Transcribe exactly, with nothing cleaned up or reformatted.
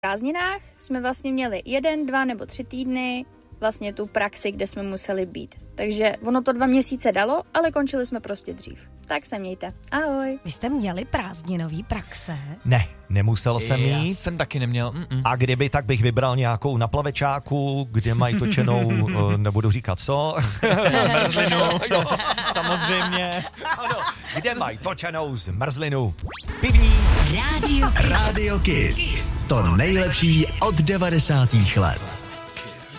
prázdninách jsme vlastně měli jeden, dva nebo tři týdny vlastně tu praxi, kde jsme museli být. Takže ono to dva měsíce dalo, ale končili jsme prostě dřív. Tak se mějte. Ahoj. Vy jste měli prázdninový praxe? Ne, nemusel jsem Já mít. jsem taky neměl. Mm-mm. A kdyby, tak bych vybral nějakou na plavečáku, kde mají točenou, nebudu říkat co. Zmrzlinu. Jo, samozřejmě. Ano, kde mají točenou zmrzlinu. Pivní. Rádio Kiss. Radio Kiss. To nejlepší od devadesátých let.